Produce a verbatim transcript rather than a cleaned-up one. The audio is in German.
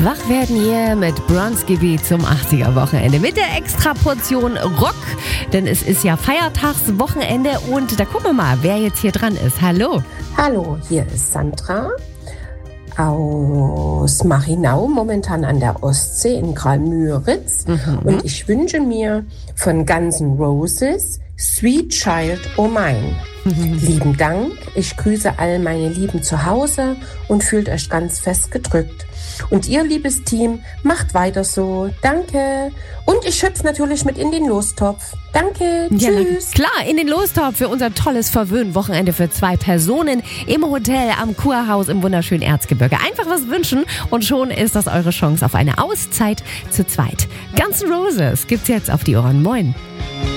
Wach werden hier mit Bronski zum achtziger-Wochenende mit der Extraportion Rock, denn es ist ja Feiertagswochenende und da gucken wir mal, wer jetzt hier dran ist. Hallo. Hallo, hier ist Sandra aus Marinau, momentan an der Ostsee in Graal-Müritz. Mhm. Und ich wünsche mir von Guns N' Roses Sweet Child O' Mine. Mhm. Lieben Dank, ich grüße all meine Lieben zu Hause und fühlt euch ganz fest gedrückt. Und ihr, liebes Team, macht weiter so. Danke. Und ich schöpfe natürlich mit in den Lostopf. Danke. Ja, tschüss. Klar, in den Lostopf für unser tolles Verwöhn-Wochenende für zwei Personen im Hotel am Kurhaus im wunderschönen Erzgebirge. Einfach was wünschen und schon ist das eure Chance auf eine Auszeit zu zweit. Guns N' Roses gibt's jetzt auf die Ohren. Moin.